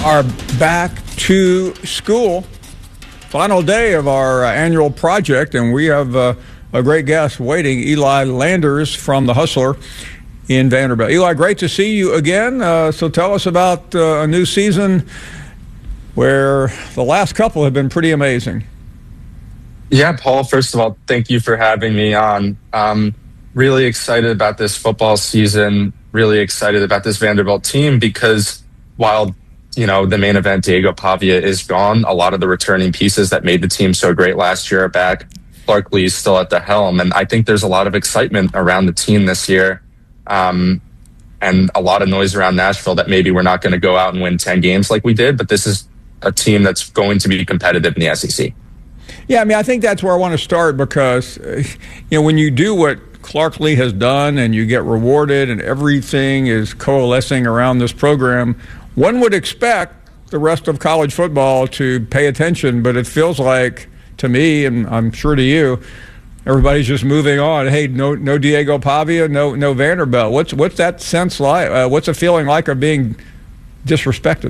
are back to school. Final day of our annual project, and we have a great guest waiting, Eli Landers from The Hustler in Vanderbilt. Eli, great to see you again. So tell us about a new season where the last couple have been pretty amazing. Yeah, Paul, first of all, thank you for having me on. Really excited about this football season, really excited about this Vanderbilt team because while, the main event, Diego Pavia, is gone, a lot of the returning pieces that made the team so great last year are back. Clark Lee is still at the helm, and I think there's a lot of excitement around the team this year and a lot of noise around Nashville that maybe we're not going to go out and win 10 games like we did, but this is a team that's going to be competitive in the SEC. Yeah, I think that's where I want to start because, when you do what Clark Lee has done and you get rewarded and everything is coalescing around this program, one would expect the rest of college football to pay attention, but it feels like, to me, and I'm sure to you, everybody's just moving on. Hey, no Diego Pavia, no Vanderbilt. What's that sense like? What's a feeling like of being disrespected?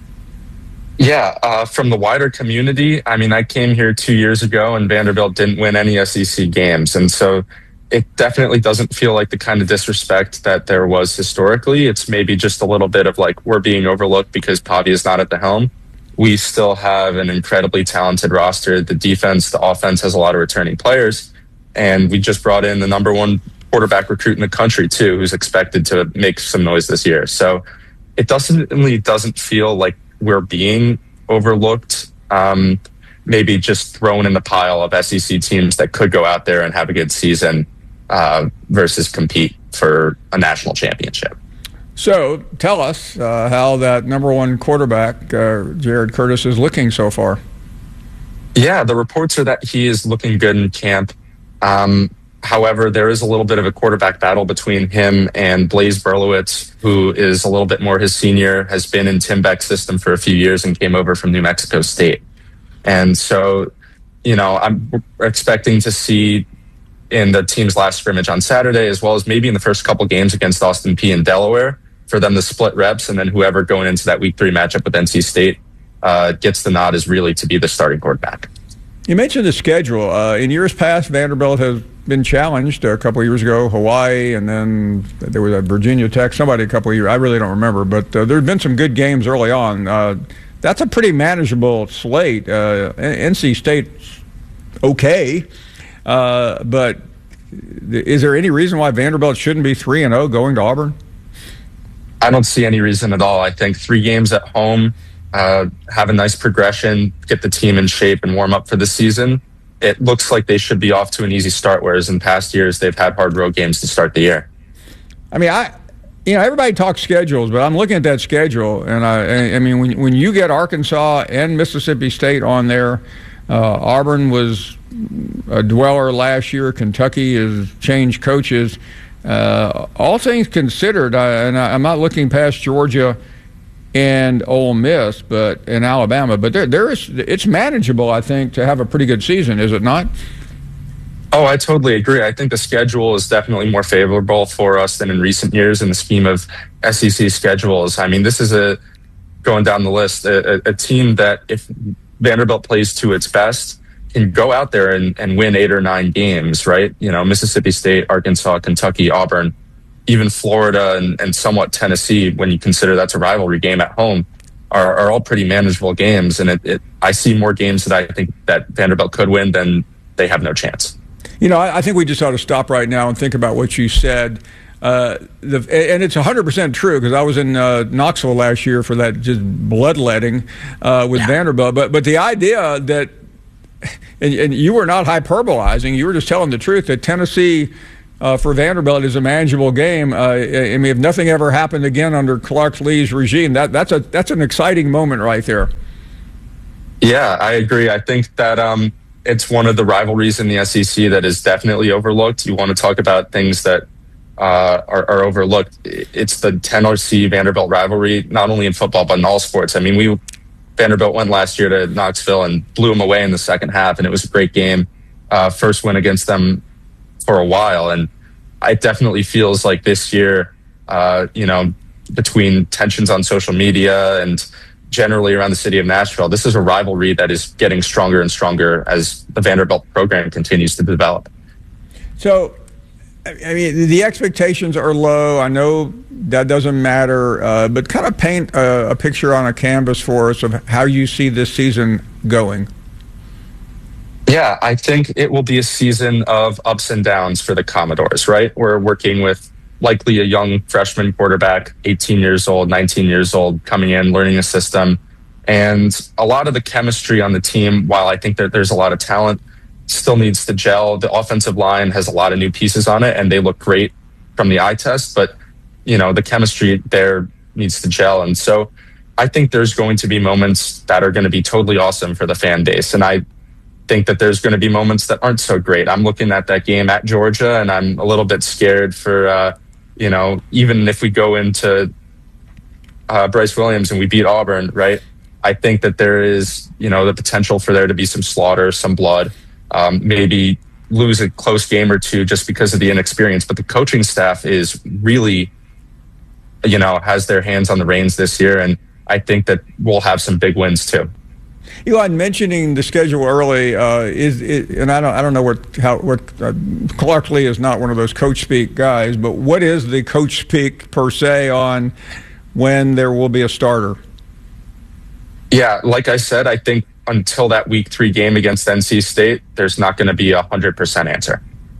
Yeah, from the wider community, I came here 2 years ago and Vanderbilt didn't win any SEC games. And so it definitely doesn't feel like the kind of disrespect that there was historically. It's maybe just a little bit of like we're being overlooked because Pavia is not at the helm. We still have an incredibly talented roster. The defense, the offense has a lot of returning players. And we just brought in the number one quarterback recruit in the country, too, who's expected to make some noise this year. So it definitely doesn't feel like we're being overlooked, maybe just thrown in the pile of SEC teams that could go out there and have a good season versus compete for a national championship. So tell us how that number one quarterback, Jared Curtis, is looking so far. Yeah, the reports are that he is looking good in camp. However, there is a little bit of a quarterback battle between him and Blaise Berlowitz, who is a little bit more his senior, has been in Tim Beck's system for a few years and came over from New Mexico State. And so, I'm expecting to see in the team's last scrimmage on Saturday, as well as maybe in the first couple games against Austin Peay in Delaware, for them to split reps, and then whoever going into that Week 3 matchup with NC State gets the nod is really to be the starting quarterback. You mentioned the schedule. In years past, Vanderbilt has been challenged. A couple of years ago, Hawaii, and then there was a Virginia Tech, somebody a couple of years. I really don't remember, but there have been some good games early on. That's a pretty manageable slate. NC State's okay, but is there any reason why Vanderbilt shouldn't be 3-0 going to Auburn? I don't see any reason at all. I think 3 games at home, have a nice progression, get the team in shape and warm up for the season. It looks like they should be off to an easy start, whereas in past years they've had hard road games to start the year. Everybody talks schedules, but I'm looking at that schedule, and when you get Arkansas and Mississippi State on there, Auburn was a dweller last year. Kentucky has changed coaches. All things considered, and I'm not looking past Georgia and Ole Miss, but in Alabama, but it's manageable, I think, to have a pretty good season, is it not? Oh, I totally agree. I think the schedule is definitely more favorable for us than in recent years in the scheme of SEC schedules. This is going down the list, a team that if Vanderbilt plays to its best can go out there and win 8 or 9 games, right? Mississippi State, Arkansas, Kentucky, Auburn, even Florida and somewhat Tennessee, when you consider that's a rivalry game at home, are all pretty manageable games. And I see more games that I think that Vanderbilt could win than they have no chance. I think we just ought to stop right now and think about what you said. And it's 100% true, because I was in Knoxville last year for that just bloodletting with Vanderbilt. But the idea that, and you were not hyperbolizing, you were just telling the truth, that Tennessee for Vanderbilt is a manageable game. If nothing ever happened again under Clark Lee's regime, that's an exciting moment right there. Yeah, I agree. I think that it's one of the rivalries in the SEC that is definitely overlooked. You want to talk about things that are overlooked. It's the Tennessee Vanderbilt rivalry, not only in football but in all sports. Vanderbilt went last year to Knoxville and blew them away in the second half, and it was a great game. First win against them for a while, and it definitely feels like this year, between tensions on social media and generally around the city of Nashville. This is a rivalry that is getting stronger and stronger as the Vanderbilt program continues to develop. So, I mean, the expectations are low. I know that doesn't matter, but kind of paint a picture on a canvas for us of how you see this season going. Yeah, I think it will be a season of ups and downs for the Commodores, right? We're working with likely a young freshman quarterback, 18 years old, 19 years old, coming in, learning a system. And a lot of the chemistry on the team, while I think that there's a lot of talent, still needs to gel. The offensive line has a lot of new pieces on it, and they look great from the eye test. But, the chemistry there needs to gel. And so I think there's going to be moments that are going to be totally awesome for the fan base. And I think that there's going to be moments that aren't so great. I'm looking at that game at Georgia, and I'm a little bit scared for, even if we go into Bryce Williams and we beat Auburn, right? I think that there is, the potential for there to be some slaughter, some blood, maybe lose a close game or two just because of the inexperience. But the coaching staff is really, has their hands on the reins this year. And I think that we'll have some big wins too. Eli, mentioning the schedule early, and I don't know what Clark Lea is not one of those coach speak guys, but what is the coach speak per se on when there will be a starter? Yeah, like I said, I think until that week 3 game against NC State, there's not going to be 100% answer.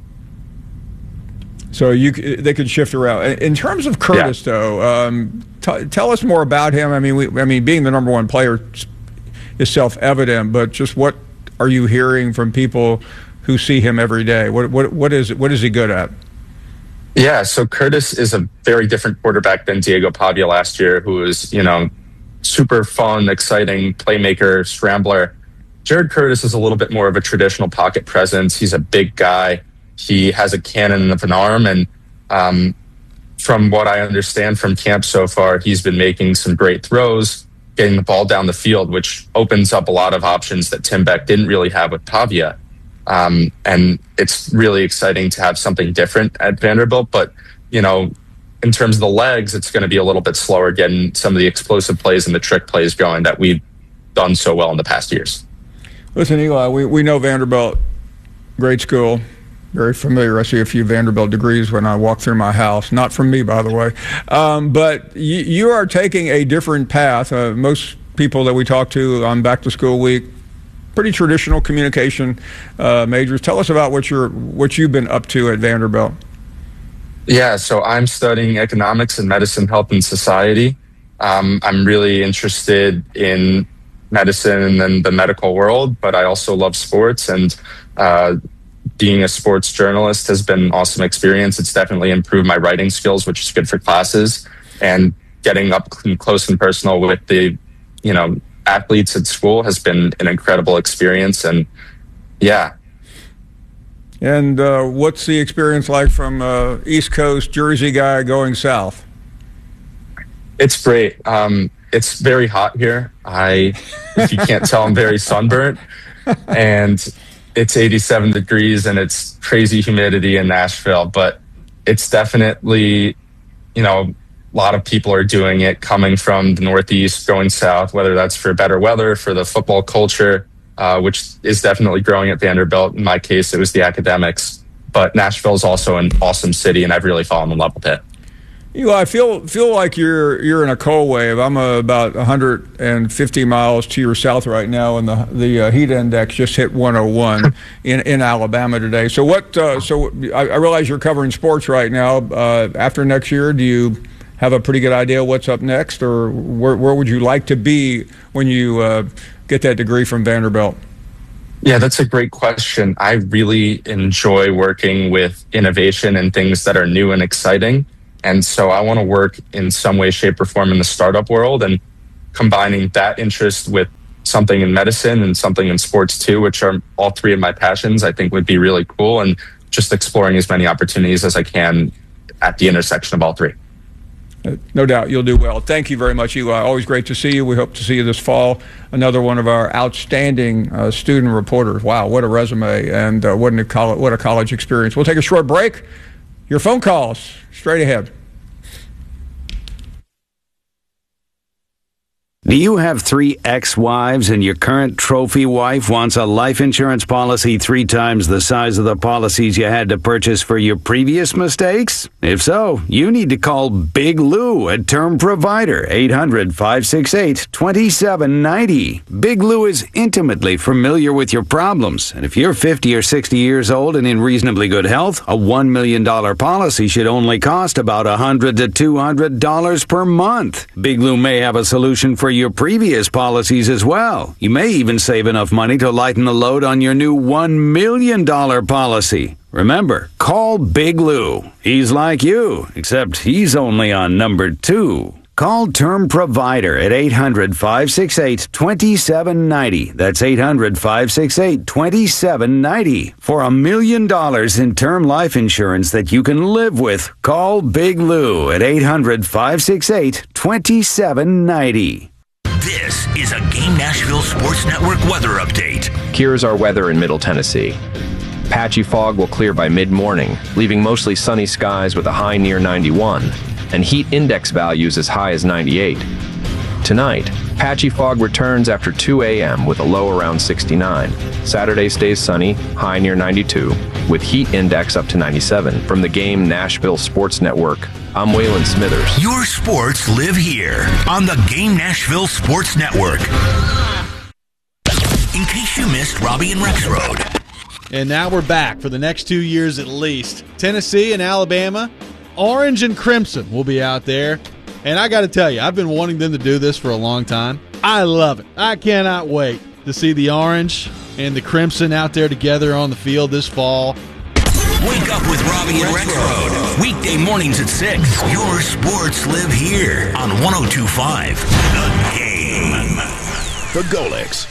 So they could shift around. In terms of Curtis, though, tell us more about him. I mean, being the number one player is self-evident, but just what are you hearing from people who see him every day? What is he good at? Yeah, so Curtis is a very different quarterback than Diego Pavia last year, who was, super fun, exciting playmaker, scrambler. Jared Curtis is a little bit more of a traditional pocket presence. He's a big guy. He has a cannon of an arm, and from what I understand from camp so far, he's been making some great throws, getting the ball down the field, which opens up a lot of options that Tim Beck didn't really have with Pavia. And it's really exciting to have something different at Vanderbilt. But, in terms of the legs, it's going to be a little bit slower getting some of the explosive plays and the trick plays going that we've done so well in the past years. Listen, Eli, we know Vanderbilt, great school, very familiar. I see a few Vanderbilt degrees when I walk through my house. Not from me, by the way. But you are taking a different path. Most people that we talk to on Back to School Week, pretty traditional communication majors. Tell us about what you've been up to at Vanderbilt. Yeah, so I'm studying economics and medicine, health, and society. I'm really interested in medicine and the medical world, but I also love sports, and being a sports journalist has been an awesome experience. It's definitely improved my writing skills, which is good for classes, and getting up close and personal with the, athletes at school has been an incredible experience. And yeah. And what's the experience like from East Coast Jersey guy going south? It's great. It's very hot here. If you can't tell, I'm very sunburnt, and it's 87 degrees and it's crazy humidity in Nashville, but it's definitely, a lot of people are doing it coming from the Northeast, going south, whether that's for better weather, for the football culture, which is definitely growing at Vanderbilt. In my case, it was the academics, but Nashville is also an awesome city, and I've really fallen in love with it. I feel like you're in a cold wave. I'm about 150 miles to your south right now, and the heat index just hit 101 in Alabama today. So I realize you're covering sports right now. After next year, do you have a pretty good idea what's up next, or where would you like to be when you get that degree from Vanderbilt? Yeah, that's a great question. I really enjoy working with innovation and things that are new and exciting. And so I want to work in some way, shape, or form in the startup world, and combining that interest with something in medicine and something in sports too, which are all three of my passions, I think would be really cool, and just exploring as many opportunities as I can at the intersection of all three. No doubt you'll do well. Thank you very much, Eli. Always great to see you. We hope to see you this fall. Another one of our outstanding student reporters. Wow, what a resume, and what a college experience. We'll take a short break. Your phone calls straight ahead. Do you have 3 ex-wives and your current trophy wife wants a life insurance policy 3 times the size of the policies you had to purchase for your previous mistakes? If so, you need to call Big Lou at Term Provider, 800-568-2790. Big Lou is intimately familiar with your problems, and if you're 50 or 60 years old and in reasonably good health, a $1 million policy should only cost about $100 to $200 per month. Big Lou may have a solution for your previous policies as well. You may even save enough money to lighten the load on your new $1 million policy. Remember, call Big Lou. He's like you, except he's only on number 2. Call Term Provider at 800-568-2790. That's 800-568-2790. For $1 million in term life insurance that you can live with, call Big Lou at 800-568-2790. This is a Game Nashville Sports Network weather update. Here's our weather in Middle Tennessee. Patchy fog will clear by mid-morning, leaving mostly sunny skies with a high near 91, and heat index values as high as 98. Tonight, patchy fog returns after 2 a.m. with a low around 69. Saturday stays sunny, high near 92, with heat index up to 97. From the Game Nashville Sports Network, I'm Waylon Smithers. Your sports live here on the Game Nashville Sports Network. In case you missed Robbie and Rex Road. And now we're back for the next 2 years at least. Tennessee and Alabama, orange and crimson will be out there. And I got to tell you, I've been wanting them to do this for a long time. I love it. I cannot wait to see the orange and the crimson out there together on the field this fall. Wake up with Robbie and Rex Road. Weekday mornings at 6. Your sports live here on 102.5 The Game. The Golix.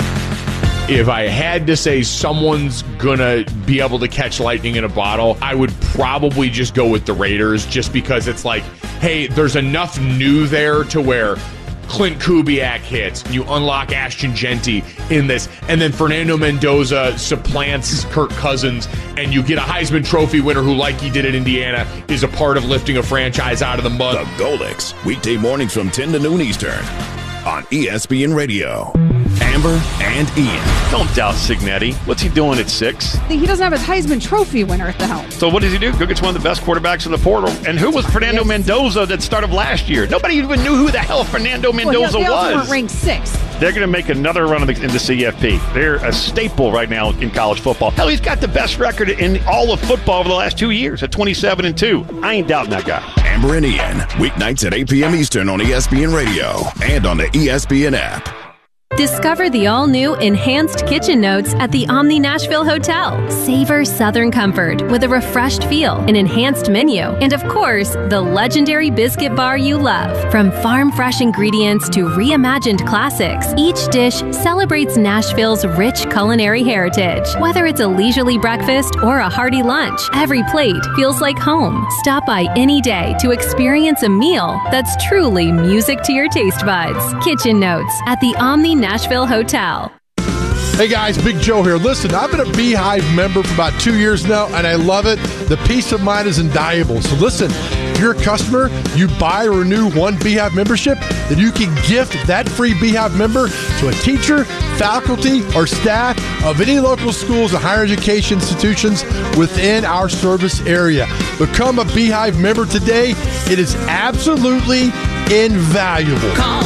If I had to say someone's gonna be able to catch lightning in a bottle, I would probably just go with the Raiders, just because it's like, hey, there's enough new there to where Clint Kubiak hits, you unlock Ashton Genty in this, and then Fernando Mendoza supplants Kirk Cousins, and you get a Heisman Trophy winner who, like he did at Indiana, is a part of lifting a franchise out of the mud. The Golix, weekday mornings from 10 to noon Eastern on ESPN Radio. Amber and Ian. Don't doubt Signetti. What's he doing at 6? He doesn't have his Heisman Trophy winner at the helm. So what does he do? Go get one of the best quarterbacks in the portal. And who was Fernando Mendoza at the start of last year? Nobody even knew who the hell Fernando Mendoza they also was. weren't ranked 6th. They're going to make another run in the CFP. They're a staple right now in college football. Hell, he's got the best record in all of football over the last 2 years at 27-2. I ain't doubting that guy. Amber and Ian, weeknights at 8 p.m. Eastern on ESPN Radio and on the ESPN app. Discover the all-new Enhanced Kitchen Notes at the Omni Nashville Hotel. Savor Southern comfort with a refreshed feel, an enhanced menu, and of course, the legendary biscuit bar you love. From farm-fresh ingredients to reimagined classics, each dish celebrates Nashville's rich culinary heritage. Whether it's a leisurely breakfast or a hearty lunch, every plate feels like home. Stop by any day to experience a meal that's truly music to your taste buds. Kitchen Notes at the Omni Nashville Hotel. Hey guys, Big Joe here. Listen, I've been a Beehive member for about 2 years now, and I love it. The peace of mind is invaluable. So listen, if you're a customer, you buy or renew one Beehive membership, then you can gift that free Beehive member to a teacher, faculty, or staff of any local schools and higher education institutions within our service area. Become a Beehive member today. It is absolutely invaluable. Call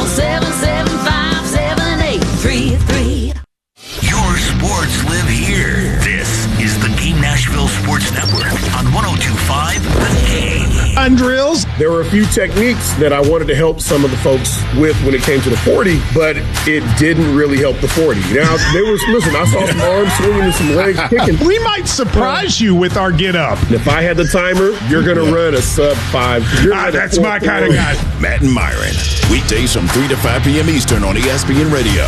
775-7833. Your sports live here. This is the Game Nashville Sports Network on 102.5 The Game. On drills, there were a few techniques that I wanted to help some of the folks with when it came to the 40, but it didn't really help the 40. Now, I saw some arms swinging and some legs kicking. We might surprise you with our get up. If I had the timer, you're going to run a sub-5. That's my kind of guy. Matt and Myron, weekdays from 3 to 5 p.m. Eastern on ESPN Radio.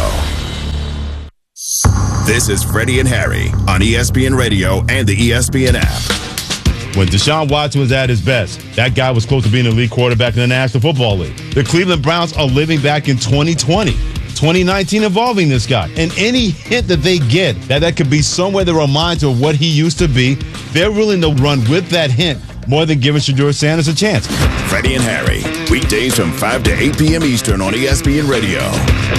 This is Freddie and Harry on ESPN Radio and the ESPN app. When Deshaun Watson was at his best, that guy was close to being an elite quarterback in the National Football League. The Cleveland Browns are living back in 2020. 2019 involving this guy. And any hint that they get that could be somewhere that reminds of what he used to be, they're willing to run with that hint more than giving Shedeur Sanders a chance. Freddie and Harry, weekdays from 5 to 8 p.m. Eastern on ESPN Radio.